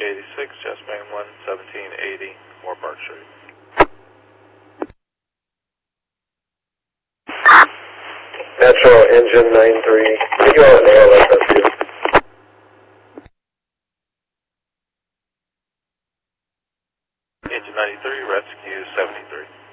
86, Chestman 11780, Moore Park Street. Metro engine 93. You all nail that up too. Engine 93, rescue 73.